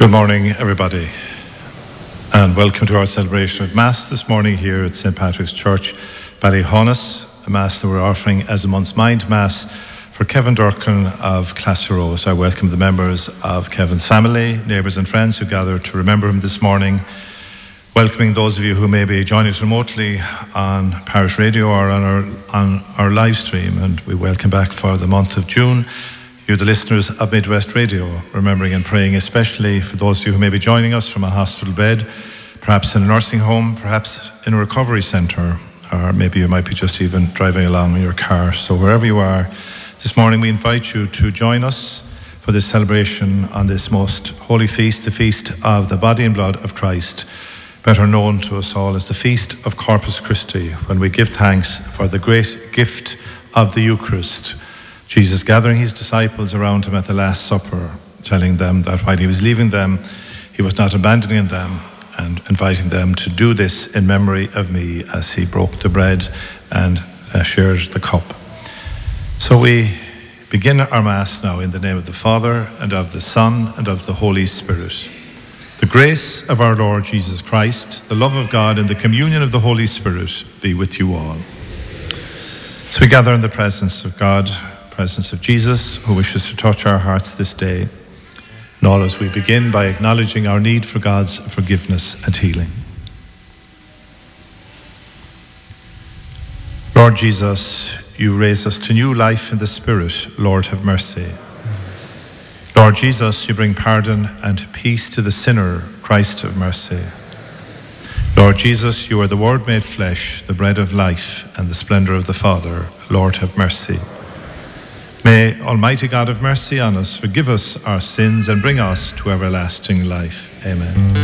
Good morning, everybody, and welcome to our celebration of Mass this morning here at St. Patrick's Church, Ballyhonus, a Mass that we're offering as a month's mind Mass for Kevin Durkin of Classrow. So I welcome the members of Kevin's family, neighbours and friends who gathered to remember him this morning, welcoming those of you who may be joining us remotely on parish radio or on our live stream, and we welcome back for the month of June you, the listeners of Midwest Radio, remembering and praying especially for those of you who may be joining us from a hospital bed, perhaps in a nursing home, perhaps in a recovery centre, or maybe you might be just even driving along in your car. So wherever you are, this morning we invite you to join us for this celebration on this most holy feast, the feast of the body and blood of Christ, better known to us all as the Feast of Corpus Christi, when we give thanks for the great gift of the Eucharist, Jesus gathering his disciples around him at the Last Supper, telling them that while he was leaving them, he was not abandoning them, and inviting them to do this in memory of me, as he broke the bread and shared the cup. So we begin our Mass now in the name of the Father, and of the Son, and of the Holy Spirit. The grace of our Lord Jesus Christ, the love of God, and the communion of the Holy Spirit be with you all. So we gather in the presence of God, presence of Jesus, who wishes to touch our hearts this day. And all as we begin by acknowledging our need for God's forgiveness and healing. Lord Jesus, you raise us to new life in the Spirit. Lord, have mercy. Lord Jesus, you bring pardon and peace to the sinner. Christ, have mercy. Lord Jesus, you are the Word made flesh, the bread of life, and the splendour of the Father. Lord, have mercy. May Almighty God have mercy on us, forgive us our sins, and bring us to everlasting life. Amen.